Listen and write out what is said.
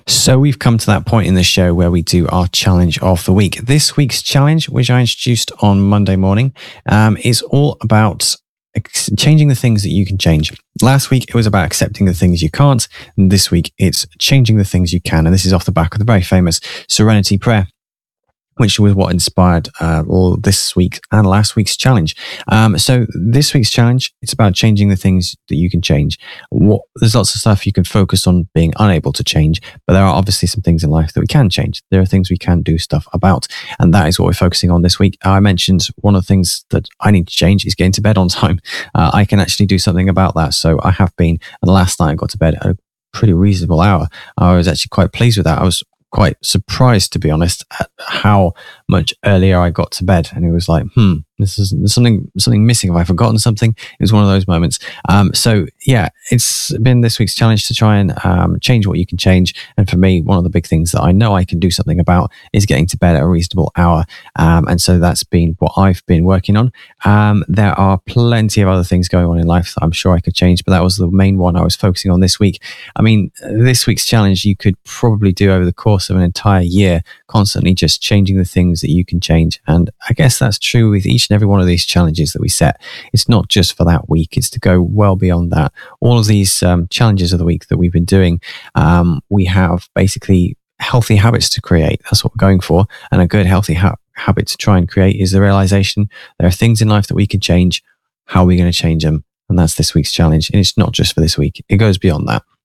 So we've come to that point in the show where we do our challenge of the week. This week's challenge, which I introduced on Monday morning, is all about changing the things that you can change. Last week, it was about accepting the things you can't. And this week, it's changing the things you can. And this is off the back of the very famous Serenity Prayer, which was what inspired all this week and last week's challenge. So this week's challenge, it's about changing the things that you can change. There's lots of stuff you can focus on being unable to change, but there are obviously some things in life that we can change. There are things we can do stuff about, and that is what we're focusing on this week. I mentioned one of the things that I need to change is getting to bed on time. I can actually do something about that. So I have been, and last night I got to bed at a pretty reasonable hour. I was actually quite pleased with that. I was quite surprised, to be honest, at how much earlier I got to bed. And it was like, there's something missing. Have I forgotten something? It was one of those moments. So yeah, it's been this week's challenge to try and change what you can change. And for me, one of the big things that I know I can do something about is getting to bed at a reasonable hour. And so that's been what I've been working on. There are plenty of other things going on in life that I'm sure I could change, but that was the main one I was focusing on this week. I mean, this week's challenge you could probably do over the course of an entire year, constantly just changing the things that you can change. And I guess that's true with each and every one of these challenges that we set. It's not just for that week, it's to go well beyond that. All of these challenges of the week that we've been doing, we have basically healthy habits to create. That's what we're going for. And a good healthy habit to try and create is the realization there are things in life that we can change. How are we going to change them? And that's this week's challenge. And it's not just for this week, it goes beyond that.